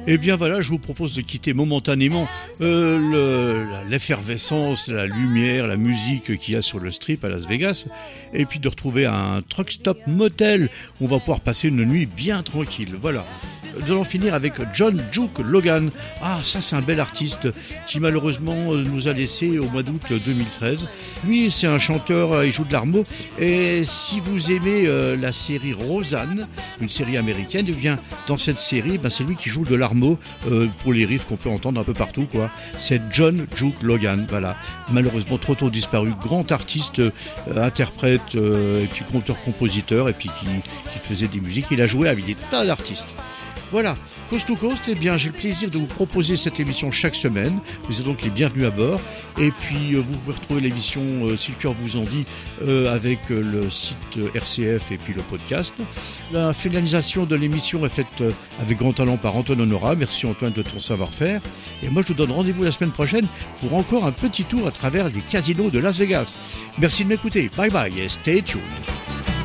Eh bien voilà, je vous propose de quitter momentanément l'effervescence, la lumière, la musique qu'il y a sur le strip à Las Vegas, et puis de retrouver un truck stop motel où on va pouvoir passer une nuit bien tranquille. Voilà. Nous allons finir avec John Duke Logan. Ah, ça c'est un bel artiste qui malheureusement nous a laissé au mois d'août 2013. Lui, c'est un chanteur, il joue de l'armo. Et si vous aimez la série Roseanne, une série américaine, eh bien dans cette série, c'est lui qui joue de l'armo pour les riffs qu'on peut entendre un peu partout, quoi. C'est John Duke Logan. Voilà. Malheureusement trop tôt disparu. Grand artiste, interprète, et puis conteur-compositeur, et puis qui faisait des musiques. Il a joué avec des tas d'artistes. Voilà, Coast to Coast, eh bien, j'ai le plaisir de vous proposer cette émission chaque semaine. Vous êtes donc les bienvenus à bord. Et puis, vous pouvez retrouver l'émission, si le cœur vous en dit, avec le site RCF et puis le podcast. La finalisation de l'émission est faite avec grand talent par Antoine Honora. Merci Antoine de ton savoir-faire. Et moi, je vous donne rendez-vous la semaine prochaine pour encore un petit tour à travers les casinos de Las Vegas. Merci de m'écouter. Bye bye et stay tuned.